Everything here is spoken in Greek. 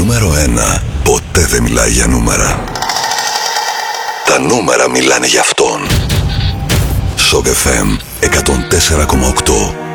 νούμερο 1 ποτέ δεν μιλάει για νούμερα. Τα νούμερα μιλάνε για αυτόν. Shock FM 104,8.